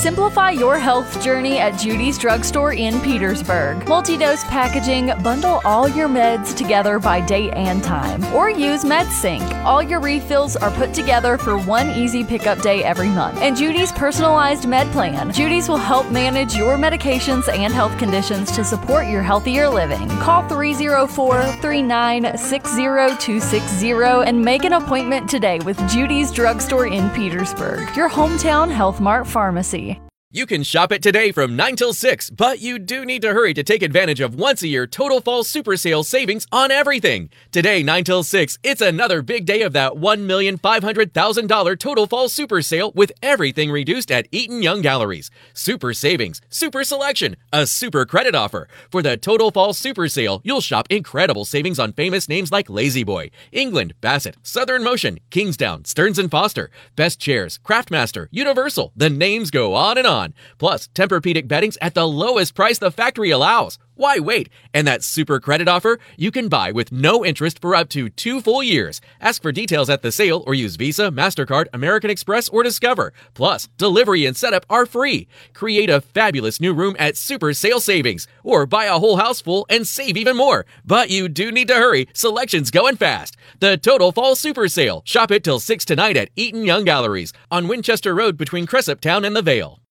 Simplify your health journey at Judy's Drugstore in Petersburg. Multi-dose packaging, bundle all your meds together by date and time. Or use MedSync. All your refills are put together for one easy pickup day every month. And Judy's personalized med plan. Judy's will help manage your medications and health conditions to support your healthier living. Call 304-396-0260 and make an appointment today with Judy's Drugstore in Petersburg, your hometown Health Mart pharmacy. You can shop it today from 9 till 6, but you do need to hurry to take advantage of once-a-year Total Fall Super Sale savings on everything. Today, 9 till 6, it's another big day of that $1,500,000 Total Fall Super Sale with everything reduced at Eaton Young Galleries. Super savings, super selection, a super credit offer. For the Total Fall Super Sale, you'll shop incredible savings on famous names like La-Z-Boy, England, Bassett, Southern Motion, Kingsdown, Stearns & Foster, Best Chairs, Craftmaster, Universal. The names go on and on. Plus, Tempur-Pedic beddings at the lowest price the factory allows. Why wait? And that super credit offer you can buy with no interest for up to 2 full years. Ask for details at the sale or use Visa, MasterCard, American Express, or Discover. Plus, delivery and setup are free. Create a fabulous new room at Super Sale Savings. Or buy a whole house full and save even more. But you do need to hurry. Selection's going fast. The Total Fall Super Sale. Shop it till 6 tonight at Eaton Young Galleries on Winchester Road between Cresaptown and the Vale.